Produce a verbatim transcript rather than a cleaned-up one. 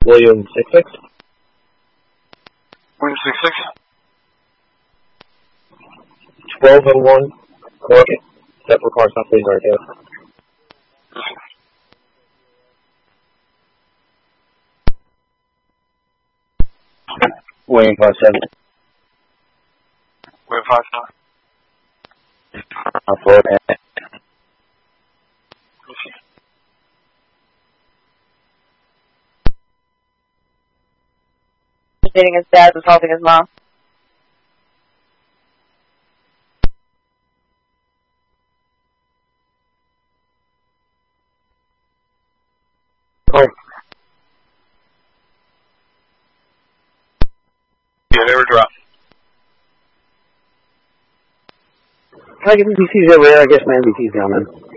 William six six. William six six. twelve oh one. Okay. Step for car stop, please, right there. William five seven. William five seven. I'm forward. Hitting his dad, assaulting his mom. Oh. Yeah, they were dropped. Can I get M V Cs over there? I guess my M V C's down then.